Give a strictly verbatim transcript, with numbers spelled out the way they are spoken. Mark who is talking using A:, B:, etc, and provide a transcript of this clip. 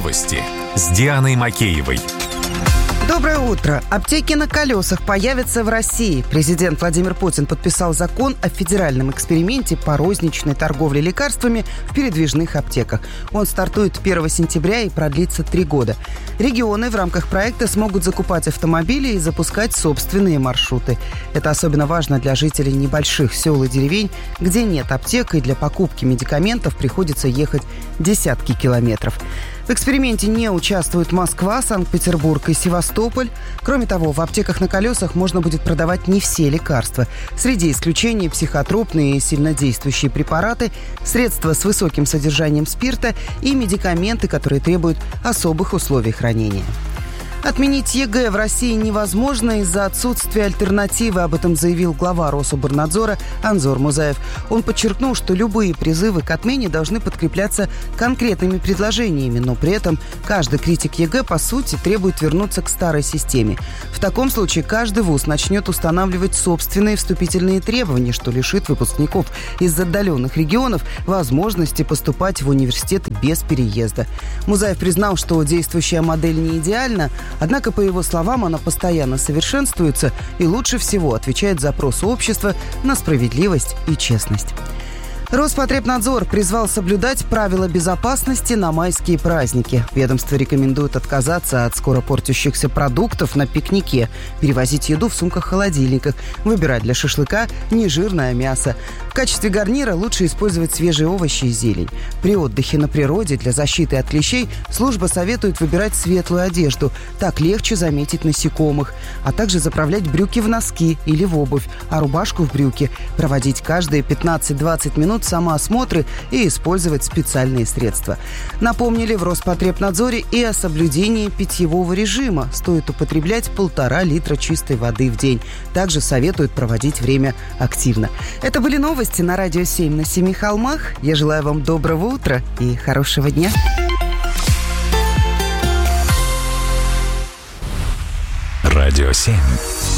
A: Новости с Дианой Макеевой.
B: Доброе утро. Аптеки на колесах появятся в России. Президент Владимир Путин подписал закон о федеральном эксперименте по розничной торговле лекарствами в передвижных аптеках. Он стартует первого сентября и продлится три года. Регионы в рамках проекта смогут закупать автомобили и запускать собственные маршруты. Это особенно важно для жителей небольших сел и деревень, где нет аптек, и для покупки медикаментов приходится ехать десятки километров. В эксперименте не участвуют Москва, Санкт-Петербург и Севастополь. Кроме того, в аптеках на колесах можно будет продавать не все лекарства. Среди исключений психотропные и сильнодействующие препараты, средства с высоким содержанием спирта и медикаменты, которые требуют особых условий хранения. Отменить ЕГЭ в России невозможно из-за отсутствия альтернативы. Об этом заявил глава Рособорнадзора Анзор Музаев. Он подчеркнул, что любые призывы к отмене должны подкрепляться конкретными предложениями, но при этом каждый критик ЕГЭ, по сути, требует вернуться к старой системе. В таком случае каждый вуз начнет устанавливать собственные вступительные требования, что лишит выпускников из отдаленных регионов возможности поступать в университеты без переезда. Музаев признал, что действующая модель не идеальна, однако, по его словам, она постоянно совершенствуется и лучше всего отвечает запросу общества на справедливость и честность. Роспотребнадзор призвал соблюдать правила безопасности на майские праздники. Ведомство рекомендует отказаться от скоро портящихся продуктов на пикнике, перевозить еду в сумках-холодильниках, выбирать для шашлыка нежирное мясо. В качестве гарнира лучше использовать свежие овощи и зелень. При отдыхе на природе для защиты от клещей служба советует выбирать светлую одежду. Так легче заметить насекомых. А также заправлять брюки в носки или в обувь, а рубашку в брюки. Проводить каждые пятнадцать-двадцать минут самоосмотры и использовать специальные средства. Напомнили в Роспотребнадзоре и о соблюдении питьевого режима. Стоит употреблять полтора литра чистой воды в день. Также советуют проводить время активно. Это были новости на Радио семь на Семи холмах. Я желаю вам доброго утра и хорошего дня.
A: Радио семь.